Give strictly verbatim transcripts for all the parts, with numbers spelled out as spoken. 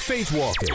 Faith Walking.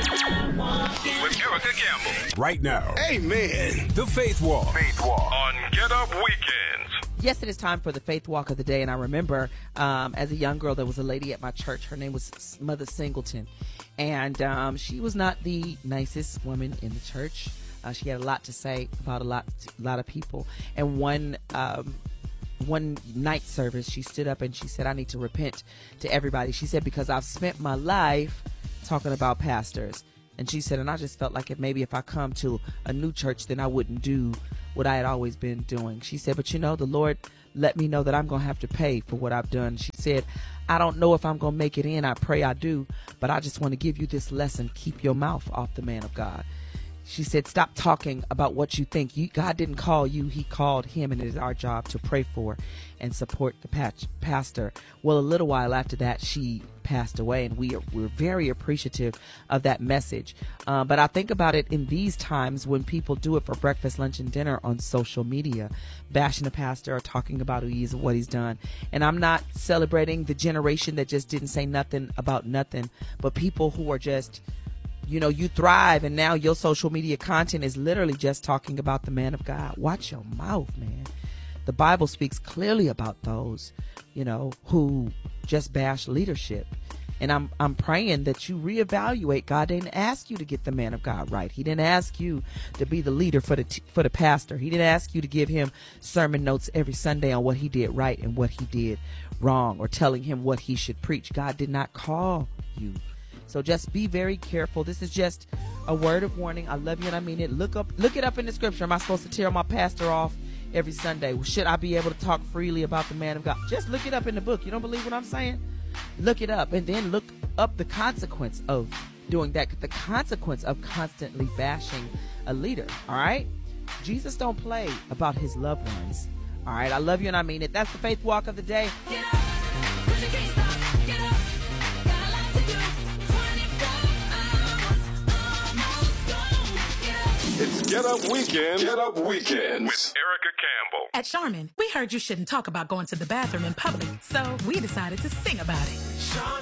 With Erica Campbell. Right now. Amen. The Faith Walk. Faith Walk. On Get Up Weekends. Yes, it is time for the Faith Walk of the day. And I remember um, as a young girl, there was a lady at my church. Her name was Mother Singleton. And um, she was not the nicest woman in the church. Uh, she had a lot to say about a lot, a lot of people. And one um, one night service, she stood up and she said, I need to repent to everybody. She said, because I've spent my life talking about pastors. And she said, and I just felt like if maybe if I come to a new church, then I wouldn't do what I had always been doing. She said, but you know, the Lord let me know that I'm going to have to pay for what I've done. She said, I don't know if I'm going to make it in. I pray I do. But I just want to give you this lesson. Keep your mouth off the man of God. She said, stop talking about what you think. You, God didn't call you. He called him, and it is our job to pray for and support the patch, pastor. Well, a little while after that, she passed away, and we are, we're very appreciative of that message. Uh, but I think about it in these times when people do it for breakfast, lunch, and dinner on social media, bashing the pastor or talking about who he is and what he's done. And I'm not celebrating the generation that just didn't say nothing about nothing, but people who are just... You know, you thrive, and now your social media content is literally just talking about the man of God. Watch your mouth, man. The Bible speaks clearly about those, you know, who just bash leadership. And I'm I'm praying that you reevaluate. God didn't ask you to get the man of God right. He didn't ask you to be the leader for the t- for the pastor. He didn't ask you to give him sermon notes every Sunday on what he did right and what he did wrong, or telling him what he should preach. God did not call you. So just be very careful. This is just a word of warning. I love you and I mean it. Look up, look it up in the scripture. Am I supposed to tear my pastor off every Sunday? Should I be able to talk freely about the man of God? Just look it up in the book. You don't believe what I'm saying? Look it up, and then look up the consequence of doing that. The consequence of constantly bashing a leader. All right? Jesus don't play about his loved ones. All right? I love you and I mean it. That's the Faith Walk of the day. Get up, 'cause you can't stop. Get up. Got a lot to do. It's Get Up Weekend. Get Up Weekends. With Erica Campbell. At Charmin, we heard you shouldn't talk about going to the bathroom in public, so we decided to sing about it.